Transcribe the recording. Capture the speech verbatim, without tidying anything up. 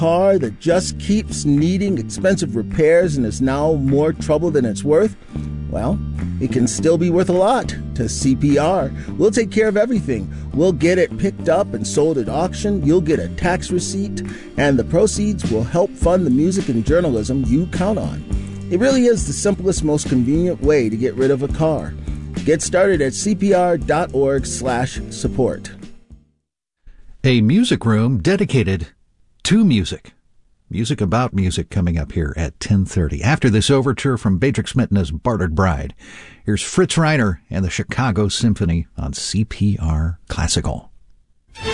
car that just keeps needing expensive repairs and is now more trouble than it's worth? Well, it can still be worth a lot to C P R. We'll take care of everything. We'll get it picked up and sold at auction. You'll get a tax receipt, and the proceeds will help fund the music and journalism you count on. It really is the simplest, most convenient way to get rid of a car. Get started at cpr.org slash support. A music room dedicated to music. Music about music coming up here at ten thirty. After this overture from Beatrix Mittena's Bartered Bride, here's Fritz Reiner and the Chicago Symphony on C P R Classical.